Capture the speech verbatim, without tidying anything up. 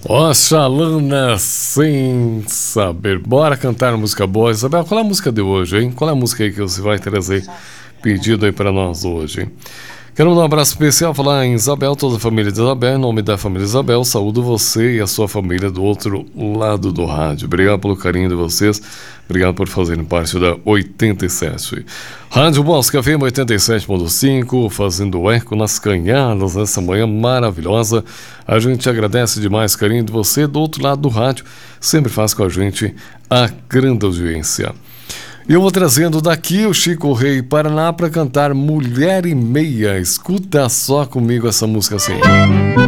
Oxalana sem saber. Bora cantar música boa. Isabel, qual é a música de hoje, hein? Qual é a música aí que você vai trazer pedido aí para nós hoje, hein? Quero mandar um abraço especial, falar em Isabel, toda a família de Isabel, em nome da família Isabel, saúdo você e a sua família do outro lado do rádio. Obrigado pelo carinho de vocês, obrigado por fazerem parte da oitenta e sete. Rádio Bosque F M oitenta e sete ponto cinco, fazendo eco nas canhadas nessa manhã maravilhosa. A gente agradece demais o carinho de você do outro lado do rádio, sempre faz com a gente a grande audiência. E eu vou trazendo daqui o Chico Rei Paraná para cantar Mulher e Meia. Escuta só comigo essa música assim.